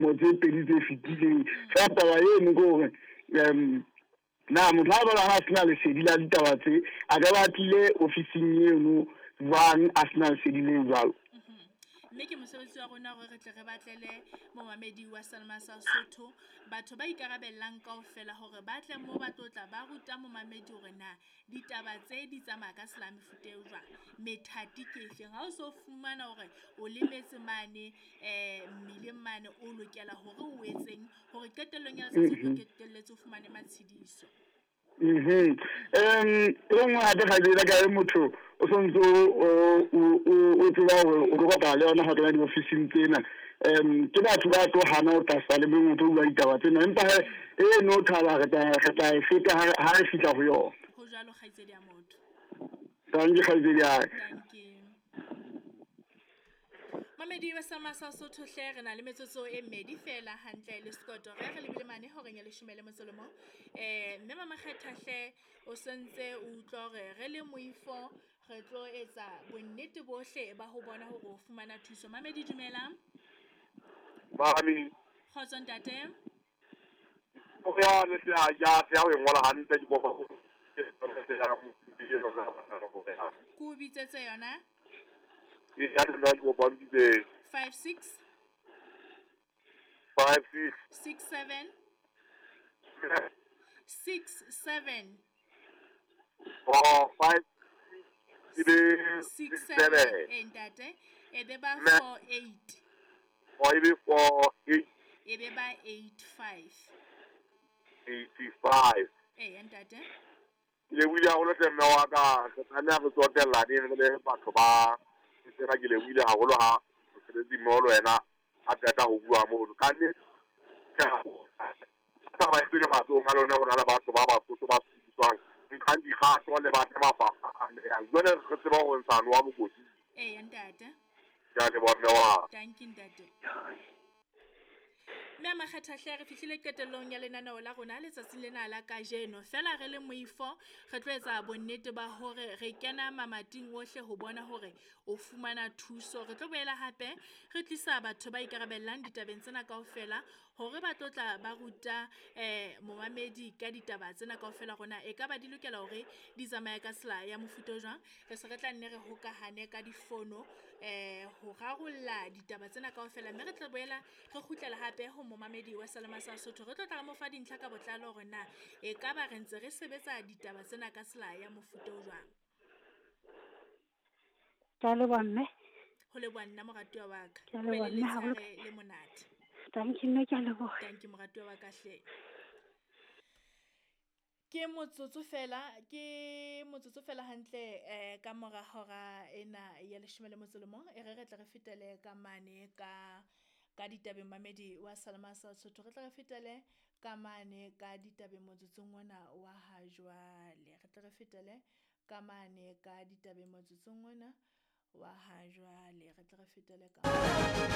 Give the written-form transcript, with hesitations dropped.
mo tse pedi tse fetileng fa taba eno ke hore na motho a bala ha sena lesedi la ditaba tse a ka batlile ofising eno jwang a sena lesedi le jwalo. mme ke mosebetsi wa rona gore re tle re batlele momamedi wa Salma sa Sotho batho ba ikarabellang kaofela hore ba tle mo ba tlotla ba ruta momamedi hore na ditaba tse di tsamaya ka sela mefuta e jwang methati ke efeng ha o so fumana hore o lemetse mane mmileng mane o lokela hore o etseng hore qetellong ya letsatsi o qetelletse o fumane matshidiso. Ngwe hape ga dira ka motho o sontso o tseba hore o kopana le yona hape ya di-officing tsena ke batho ba tlo hana o tla sa le motho o bua ditaba tsena empa no thaba re tla e feta ha re fihla ho yona ho jalo kgaitsedi ya motho thank you Mamedi wa Salma sa Sotho hle re na le metsotso e mmedi fela hantle le skoto re lebile mane hore nya le shumele motselemo mme mama kgetha hle o sentse o utlwa re re le moifo re tlo etsa bonnete bohle ba ho bona hore o fumana thuso. Mamedi dumela Mami khotso ntate o ya le ya o ngola hantle di bopa go ku bitsetse yona ya nna go bombile 56 67 67 oh 5 67 entate ebe ba 48 or even for 8 ebe ba 85 entate le buile go le temme wa ka se tsana go tsotella di le batho ba se ra ke le buile ha go ha se di mo wena a tata go bua mo ka ne ka ba tsile ba tso ngalo ne bona ba batho ba ba tso ba tswang nka di ga tso le ba tema fa ya jone go tseba go ntsana wa mo godi entate ya le bona wa thank you ntate mme makgetha hle re fihlile qetellong ya lenaneo la rona letsatsing lena la kajeno fela re le moifo re tlo etsa bonnete ba hore re kena mamating ohle ho bona hore o fumana thuso. Re tlo boela hape re tlisa batho ba ikarabellang ditabeng tsena kaofela hore ba tlotla ba ruta momamedi ka ditaba tsena kaofela rona e ka ba di lokela hore di tsamaya ka sela ya mofuta jwang re se re tla nne re hokahane ka difono ho rarolla ditaba tsena kaofela mme re tla boela re kgutlela hape ho momamedi wa Salma sa Sotho re tlo tla mo fa dintlha ka botlalo hore na e ka ba re ntse re sebetsa ditaba tsena ka sela ya mofuta jwang. Ka le bonne ho le bonna moratuwa wa ka Ke a le bona, ha ho le- le monate thank you ke a leboha thank you moratuwa wa ka hle ke motsotso fela hantle ka mora hora ena ya 11 e re tla re fetele ka mane ka ditabeng mamedi wa Salma sa Sotho re tla re fetele ka mane ka ditabeng motsotsong ona wa ha jwale re tla re fetele ka mane ka ditabeng motsotsong ona wa ha jwale re tla re fetele ka